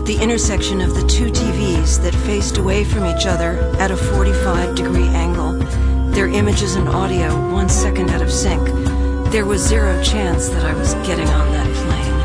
At the intersection of the two TVs that faced away from each other at a 45-degree angle, their images and audio 1 second out of sync, there was zero chance that I was getting on that